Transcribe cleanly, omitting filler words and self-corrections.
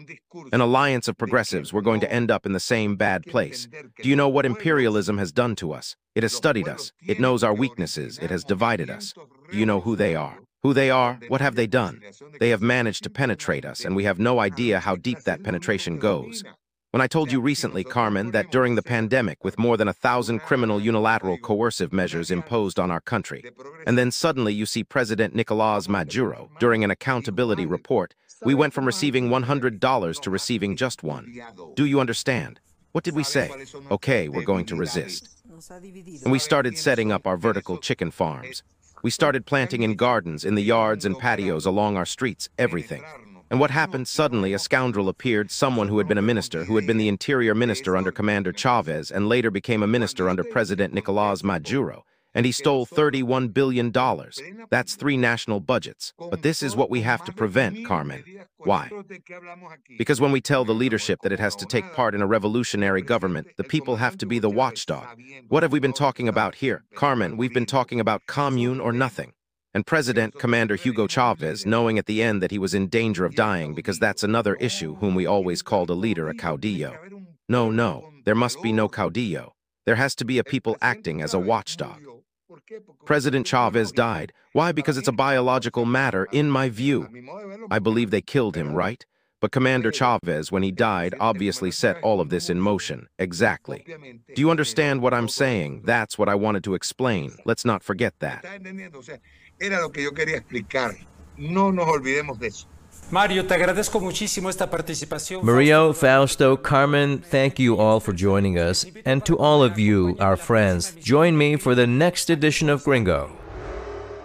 An alliance of progressives, we're going to end up in the same bad place. Do you know what imperialism has done to us? It has studied us. It knows our weaknesses. It has divided us. Do you know who they are? Who they are? What have they done? They have managed to penetrate us, and we have no idea how deep that penetration goes. When I told you recently, Carmen, that during the pandemic, with more than 1,000 criminal unilateral coercive measures imposed on our country, and then suddenly you see President Nicolás Maduro, during an accountability report, we went from receiving $100 to receiving just one. Do you understand? What did we say? Okay, we're going to resist. And we started setting up our vertical chicken farms. We started planting in gardens, in the yards and patios along our streets, everything. And what happened? Suddenly, a scoundrel appeared, someone who had been a minister, who had been the interior minister under Commander Chavez, and later became a minister under President Nicolás Maduro. And he stole $31 billion. That's 3 national budgets. But this is what we have to prevent, Carmen. Why? Because when we tell the leadership that it has to take part in a revolutionary government, the people have to be the watchdog. What have we been talking about here? Carmen, we've been talking about commune or nothing. And President Commander Hugo Chavez, knowing at the end that he was in danger of dying, because that's another issue, whom we always called a leader, a caudillo. No, there must be no caudillo. There has to be a people acting as a watchdog. President Chavez died. Why? Because it's a biological matter, in my view. I believe they killed him, right? But Commander Chavez, when he died, obviously set all of this in motion. Exactly. Do you understand what I'm saying? That's what I wanted to explain. Let's not forget that. Mario, te agradezco muchísimo esta participación. Mario, Fausto, Carmen, thank you all for joining us. And to all of you, our friends, join me for the next edition of Gringo.